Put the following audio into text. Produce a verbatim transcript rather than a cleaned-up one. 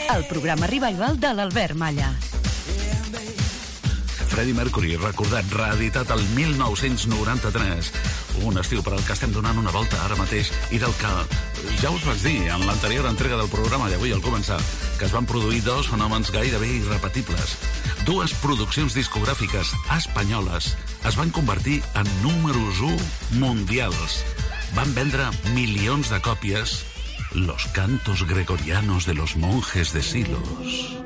el programa revival de l'Albert Malla. Freddie Mercury, recordat, reeditat el mil nou-cents noranta-tres. Un estiu per al que estem donant una volta ara mateix i del que ja us vaig dir en l'anterior entrega del programa d'avui al començar, que es van produir dos fenòmens gairebé irrepetibles. Dues produccions discogràfiques espanyoles es van convertir en números u mundials. Van vendre milions de còpies. Los cantos gregorianos de los monjes de Silos.